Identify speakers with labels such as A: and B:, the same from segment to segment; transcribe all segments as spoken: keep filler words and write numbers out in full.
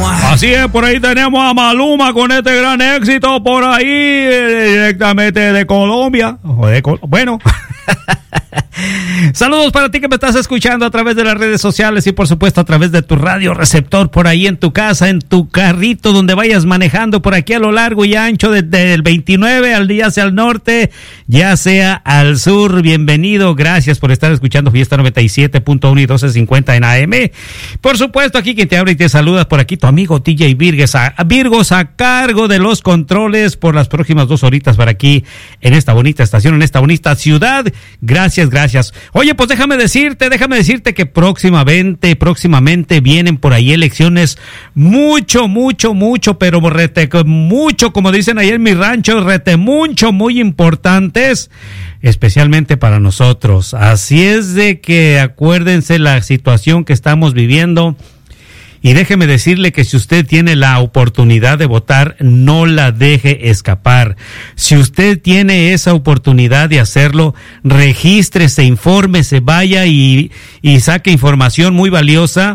A: Así es, por ahí tenemos a Maluma con este gran éxito por ahí, directamente de Colombia. O de Col- bueno. Saludos para ti que me estás escuchando a través de las redes sociales y por supuesto a través de tu radio receptor por ahí en tu casa, en tu carrito, donde vayas manejando por aquí a lo largo y ancho desde el veintinueve al día hacia el norte, ya sea al sur. Bienvenido, gracias por estar escuchando Fiesta noventa y siete punto uno y doce cincuenta en A M. Por supuesto, aquí quien te abre y te saluda por aquí tu amigo T J Virgues, a, Virgos a cargo de los controles por las próximas dos horitas para aquí en esta bonita estación, en esta bonita ciudad. Gracias, gracias. Oye, pues déjame decirte, déjame decirte que próximamente, próximamente vienen por ahí elecciones mucho, mucho, mucho, pero rete, mucho, como dicen ahí en mi rancho, rete mucho, muy importantes, especialmente para nosotros. Así es de que acuérdense la situación que estamos viviendo. Y déjeme decirle que si usted tiene la oportunidad de votar, no la deje escapar. Si usted tiene esa oportunidad de hacerlo, regístrese, infórmese, vaya y, y saque información muy valiosa.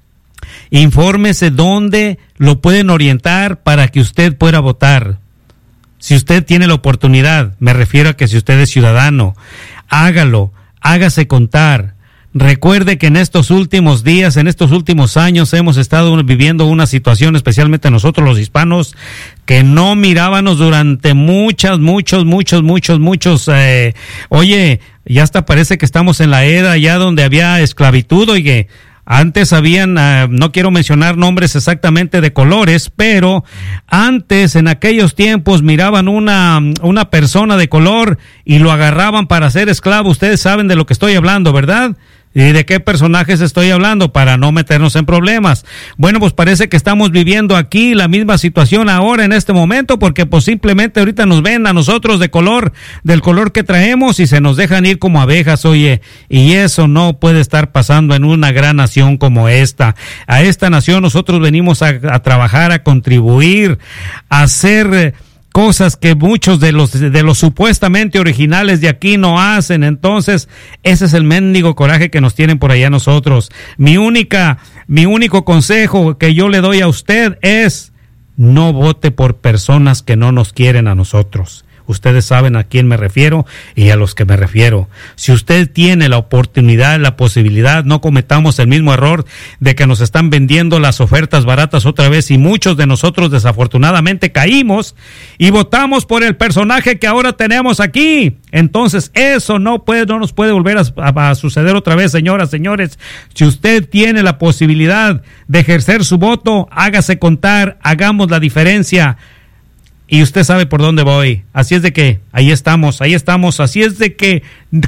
A: Infórmese dónde lo pueden orientar para que usted pueda votar. Si usted tiene la oportunidad, me refiero a que si usted es ciudadano, hágalo, hágase contar. Recuerde que en estos últimos días, en estos últimos años, hemos estado viviendo una situación, especialmente nosotros los hispanos, que no mirábamos durante muchas, muchos, muchos, muchos, muchos, eh, oye, ya hasta parece que estamos en la era ya donde había esclavitud, oye. Antes habían, uh, no quiero mencionar nombres exactamente de colores, pero antes, en aquellos tiempos, miraban una, una persona de color y lo agarraban para ser esclavo. Ustedes saben de lo que estoy hablando, ¿verdad? ¿Y de qué personajes estoy hablando? Para no meternos en problemas. Bueno, pues parece que estamos viviendo aquí la misma situación ahora en este momento, porque pues simplemente ahorita nos ven a nosotros de color, del color que traemos y se nos dejan ir como abejas, oye, y eso no puede estar pasando en una gran nación como esta. A esta nación nosotros venimos a, a trabajar, a contribuir, a hacer cosas que muchos de los de los supuestamente originales de aquí no hacen. Entonces, ese es el mendigo coraje que nos tienen por allá nosotros. Mi única, mi único consejo que yo le doy a usted es no vote por personas que no nos quieren a nosotros. Ustedes saben a quién me refiero y a los que me refiero. Si usted tiene la oportunidad, la posibilidad, no cometamos el mismo error de que nos están vendiendo las ofertas baratas otra vez y muchos de nosotros desafortunadamente caímos y votamos por el personaje que ahora tenemos aquí. Entonces eso no puede, no nos puede volver a, a, a suceder otra vez, señoras, señores. Si usted tiene la posibilidad de ejercer su voto, hágase contar, hagamos la diferencia. Y usted sabe por dónde voy. Así es de que ahí estamos, ahí estamos. Así es de que